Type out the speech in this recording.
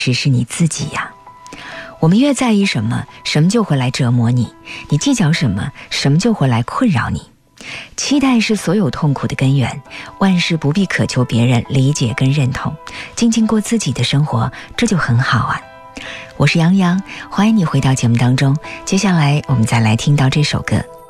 只是你自己呀。我们越在意什么，什么就会来折磨你；你计较什么，什么就会来困扰你。期待是所有痛苦的根源，万事不必渴求别人理解跟认同，静静过自己的生活，这就很好啊。我是杨洋，欢迎你回到节目当中。接下来我们再来听到这首歌《